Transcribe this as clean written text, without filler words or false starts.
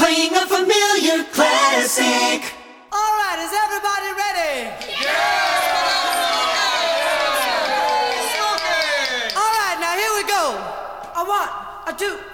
playing a familiar classic. All right, is everybody ready? All right, now here we go. A one, a two.